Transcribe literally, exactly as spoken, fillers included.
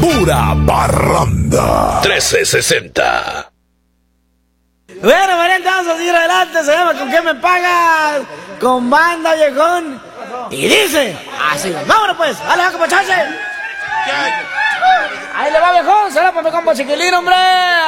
Pura parranda. trece sesenta. Bueno, Mariante, vamos a seguir adelante. Se llama ¿Con qué me pagas? Con banda, viejón. Y dice así. Vámonos pues. Dale, va, como chache. Ahí le va, viejón. Se la para mi compa chiquilín, hombre.